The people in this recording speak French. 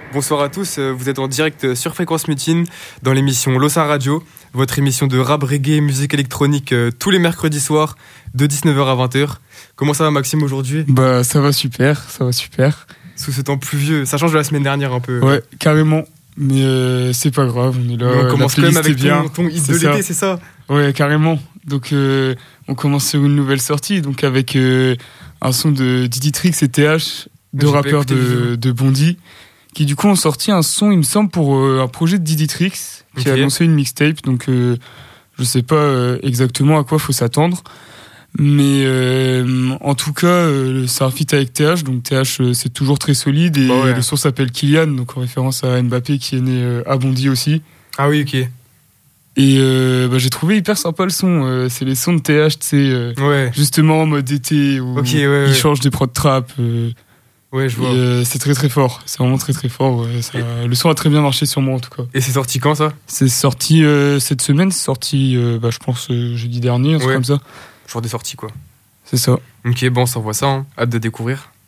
Bonsoir à tous, vous êtes en direct sur Fréquence Mutine dans l'émission Losa Radio, votre émission de rap, reggae, musique électronique tous les mercredis soirs de 19h à 20h. Comment ça va Maxime aujourd'hui ? Bah ça va super. Sous ce temps pluvieux, ça change de la semaine dernière un peu. Ouais, carrément, mais c'est pas grave, on est là. Mais on commence quand même avec ton hit de ça. l'été, c'est ça ? Ouais, carrément. Donc on commence sur une nouvelle sortie, donc avec un son de Diditrix et TH, deux rappeurs de Bondy, qui du coup ont sorti un son, il me semble, pour un projet de Diditrix, qui a annoncé une mixtape, donc je sais pas exactement à quoi faut s'attendre, mais en tout cas c'est un feat avec TH, donc TH c'est toujours très solide, et le son s'appelle Kylian, donc en référence à Mbappé qui est né à Bondy aussi. Ah oui, ok. Et j'ai trouvé hyper sympa le son, c'est les sons de TH, tu sais, justement en mode été, où il change des prods trap. Ouais, je vois. C'est très très fort, c'est vraiment très très fort. Le son a très bien marché sur moi en tout cas. Et c'est sorti quand ça ? C'est sorti cette semaine, c'est sorti je pense jeudi dernier, un truc comme ça. Genre des sorties quoi. C'est ça. Ok, bon, on s'envoie ça, hein. Hâte de découvrir.